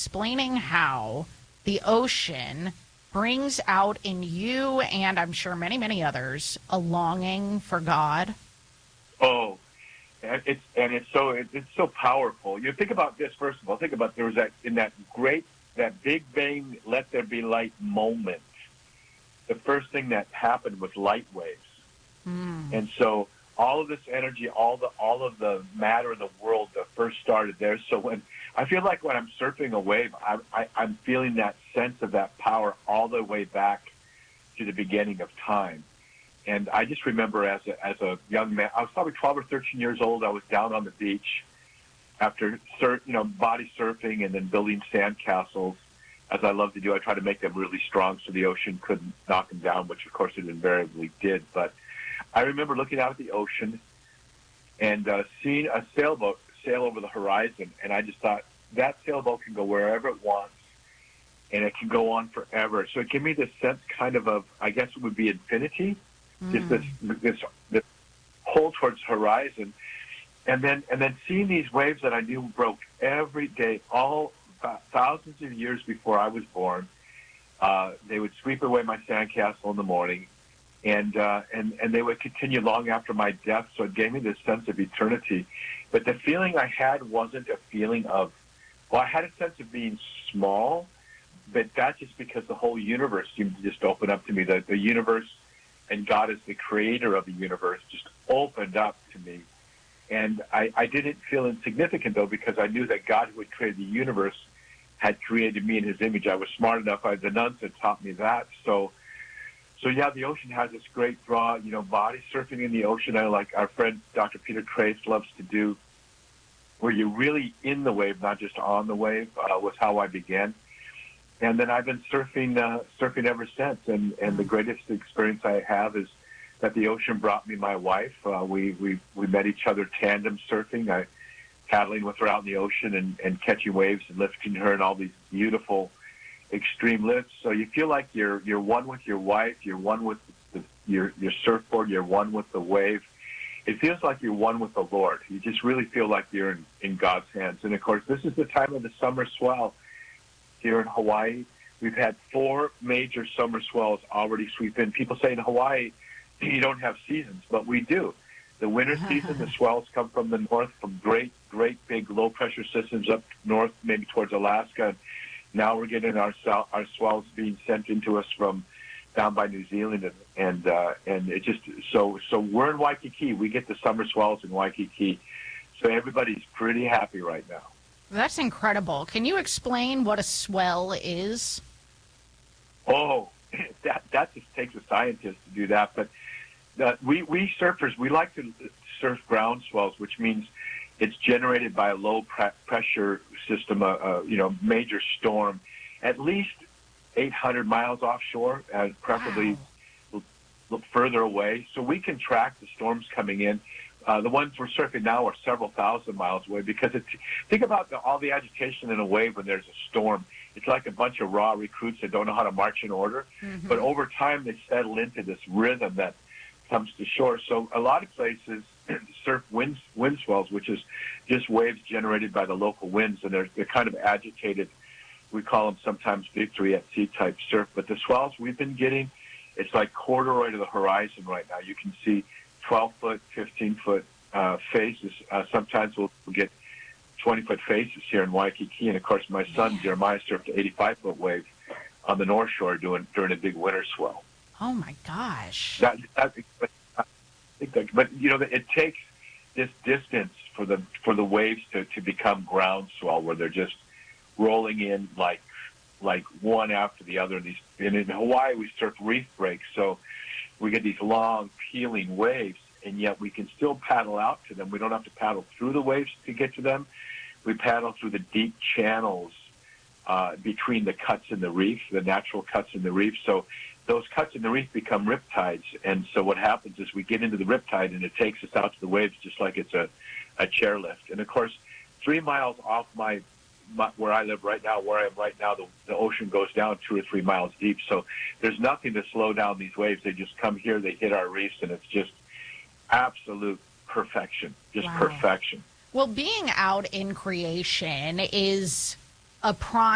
explaining how the ocean brings out in you, and I'm sure many, many others, a longing for God? Oh, and it's so powerful. You think about this first of all. Think about there was that Big Bang, let there be light moment. The first thing that happened was light waves, and so all of this energy, all of the matter in the world that first started there. So when I feel like when I'm surfing a wave, I'm feeling that sense of that power all the way back to the beginning of time. And I just remember as a young man, I was probably 12 or 13 years old. I was down on the beach after body surfing and then building sand castles, as I love to do. I try to make them really strong so the ocean couldn't knock them down, which of course it invariably did. But I remember looking out at the ocean and seeing a sailboat sail over the horizon, and I just thought that sailboat can go wherever it wants, and it can go on forever. So it gave me this sense kind of I guess it would be infinity, just this pull towards the horizon, and then seeing these waves that I knew broke every day, all thousands of years before I was born. They would sweep away my sandcastle in the morning, and they would continue long after my death. So it gave me this sense of eternity. But the feeling I had wasn't a feeling of, well, I had a sense of being small, but that's just because the whole universe seemed to just open up to me. The universe and God as the creator of the universe just opened up to me. And I didn't feel insignificant, though, because I knew that God, who had created the universe, had created me in his image. I was smart enough. The nuns had taught me that. So yeah, the ocean has this great draw, body surfing in the ocean. I like our friend Dr. Peter Kreeft loves to do, where you're really in the wave, not just on the wave, was how I began. And then I've been surfing ever since. And the greatest experience I have is that the ocean brought me my wife. We met each other tandem surfing, paddling with her out in the ocean and catching waves and lifting her in all these beautiful extreme lifts. So you feel like you're one with your wife, you're one with your surfboard, you're one with the wave. It feels like you're one with the Lord. You just really feel like you're in God's hands. And of course, this is the time of the summer swell here in Hawaii. We've had 4 major summer swells already sweep in. People say in Hawaii you don't have seasons, but we do. The winter season, the swells come from the north, from great big low pressure systems up north, maybe towards Alaska. Now we're getting our swells being sent into us from down by New Zealand, and it just so we're in Waikiki. We get the summer swells in Waikiki, so everybody's pretty happy right now. That's incredible. Can you explain what a swell is? Oh, that just takes a scientist to do that. But we surfers, we like to surf ground swells, which means it's generated by a low pressure system, major storm, at least 800 miles offshore, and preferably look further away. So we can track the storms coming in. The ones we're surfing now are several thousand miles away because think about all the agitation in a wave when there's a storm. It's like a bunch of raw recruits that don't know how to march in order. Mm-hmm. But over time, they settle into this rhythm that comes to shore. So a lot of places surf wind swells, which is just waves generated by the local winds, and they're kind of agitated. We call them sometimes victory at sea type surf. But the swells we've been getting, it's like corduroy to the horizon right now. You can see 12-foot, 15-foot faces. Sometimes we'll get 20-foot faces here in Waikiki. And, of course, my son, Jeremiah, surfed an 85-foot wave on the North Shore during a big winter swell. Oh, my gosh. But it takes this distance for the waves to become ground swell, where they're just rolling in like one after the other. And in Hawaii, we surf reef breaks, so we get these long, peeling waves, and yet we can still paddle out to them. We don't have to paddle through the waves to get to them. We paddle through the deep channels between the cuts in the reef, the natural cuts in the reef. So those cuts in the reef become riptides, and so what happens is we get into the riptide, and it takes us out to the waves just like it's a chairlift. And, of course, 3 miles off where I live right now, where I am right now, the ocean goes down 2 or 3 miles deep. So there's nothing to slow down these waves. They just come here, they hit our reefs, and it's just absolute perfection, just perfection. Well, being out in creation is a prime